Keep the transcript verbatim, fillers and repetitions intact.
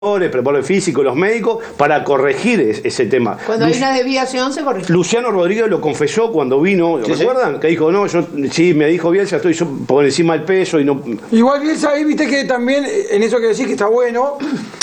preparadores físicos, los médicos, para corregir es, ese tema. Cuando Lu hay una desviación se corrige. Luciano Rodríguez lo confesó cuando vino, ¿lo sí, recuerdan? Sí. Que dijo, no, yo sí, me dijo Bielsa, estoy yo por encima del peso y no... Igual Bielsa ahí, viste que también, en eso que decís que está bueno,